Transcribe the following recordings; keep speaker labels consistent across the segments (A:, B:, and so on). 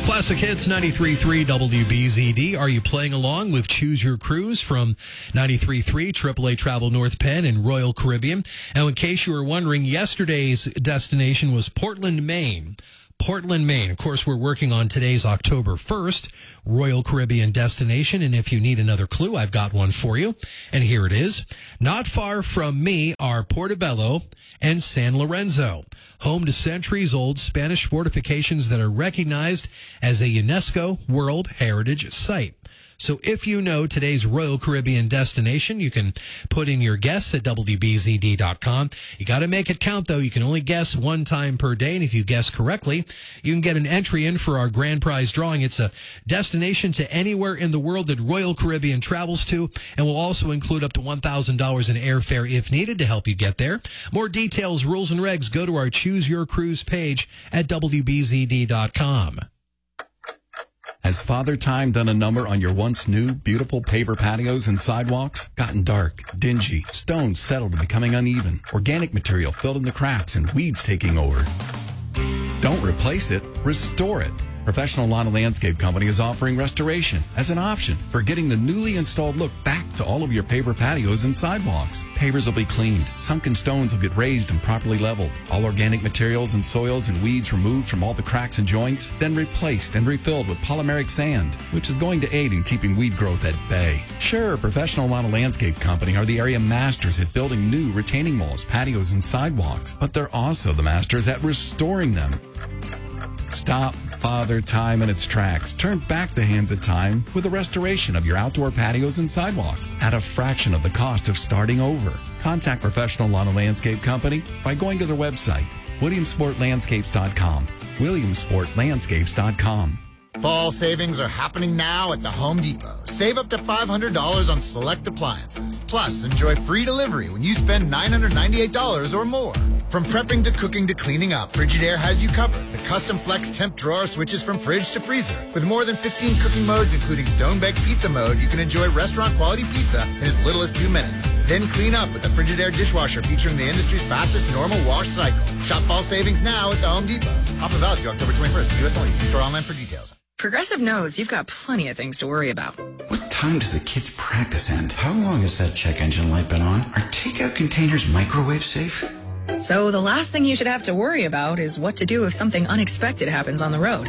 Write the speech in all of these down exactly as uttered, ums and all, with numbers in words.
A: Classic Hits ninety-three point three W B Z D. Are you playing along with Choose Your Cruise from ninety-three point three triple A Travel North Penn and Royal Caribbean? Now, in case you were wondering, yesterday's destination was Portland, Maine. Portland, Maine. Of course, we're working on today's October first Royal Caribbean destination, and if you need another clue, I've got one for you, and here it is. Not far from me are Portobello and San Lorenzo, home to centuries-old Spanish fortifications that are recognized as a UNESCO World Heritage Site. So if you know today's Royal Caribbean destination, you can put in your guess at W B Z D dot com. You got to make it count, though. You can only guess one time per day, and if you guess correctly, you can get an entry in for our grand prize drawing. It's a destination to anywhere in the world that Royal Caribbean travels to, and will also include up to one thousand dollars in airfare if needed to help you get there. More details, rules, and regs, go to our Choose Your Cruise page at W B Z D dot com.
B: Has Father Time done a number on your once new, beautiful paver patios and sidewalks? Gotten dark, dingy, stones settled and becoming uneven, organic material filled in the cracks, and weeds taking over? Don't replace it, restore it. Professional Lawn and Landscape Company is offering restoration as an option for getting the newly installed look back to all of your paver patios and sidewalks. Pavers will be cleaned, sunken stones will get raised and properly leveled, all organic materials and soils and weeds removed from all the cracks and joints, then replaced and refilled with polymeric sand, which is going to aid in keeping weed growth at bay. Sure, Professional Lawn and Landscape Company are the area masters at building new retaining walls, patios, and sidewalks, but they're also the masters at restoring them. Stop Father Time in its tracks. Turn back the hands of time with the restoration of your outdoor patios and sidewalks at a fraction of the cost of starting over. Contact Professional Lawn and Landscape Company by going to their website, williamsport landscapes dot com. williamsport landscapes dot com.
C: Fall savings are happening now at the Home Depot. Save up to five hundred dollars on select appliances. Plus, enjoy free delivery when you spend nine hundred ninety-eight dollars or more. From prepping to cooking to cleaning up, Frigidaire has you covered. The custom flex temp drawer switches from fridge to freezer. With more than fifteen cooking modes, including stone-baked pizza mode, you can enjoy restaurant-quality pizza in as little as two minutes. Then clean up with the Frigidaire dishwasher featuring the industry's fastest normal wash cycle. Shop fall savings now at the Home Depot. Offer valid through October twenty-first. U S only. See store online for details.
D: Progressive knows you've got plenty of things to worry about.
E: What time does the kids' practice end? How long has that check engine light been on? Are takeout containers microwave safe?
D: So the last thing you should have to worry about is what to do if something unexpected happens on the road.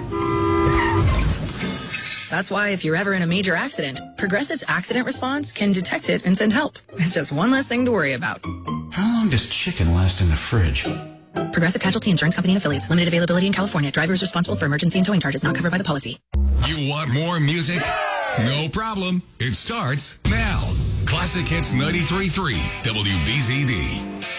D: That's why if you're ever in a major accident, Progressive's accident response can detect it and send help. It's just one less thing to worry about.
E: How long does chicken last in the fridge?
D: Progressive Casualty Insurance Company and Affiliates. Limited availability in California. Driver is responsible for emergency and towing charges not covered by the policy.
F: You want more music? No problem. It starts now. Classic Hits ninety-three point three W B Z D.